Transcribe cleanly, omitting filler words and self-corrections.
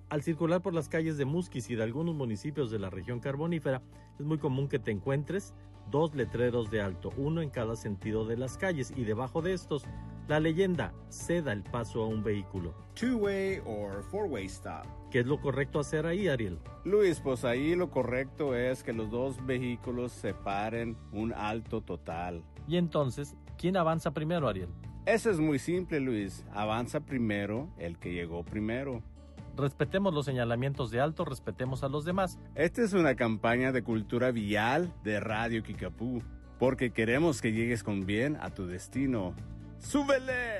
Al circular por las calles de Musquis y de algunos municipios de la región carbonífera, es muy común que te encuentres 2 letreros de alto, uno en cada sentido de las calles, y debajo de estos, la leyenda: ceda el paso a un vehículo. Two-way or four-way stop. ¿Qué es lo correcto hacer ahí, Ariel? Luis, pues ahí lo correcto es que los dos vehículos se paren un alto total. Y entonces, ¿quién avanza primero, Ariel? Eso es muy simple, Luis. Avanza primero el que llegó primero. Respetemos los señalamientos de alto, respetemos a los demás. Esta es una campaña de cultura vial de Radio Kickapoo, porque queremos que llegues con bien a tu destino. ¡Súbele!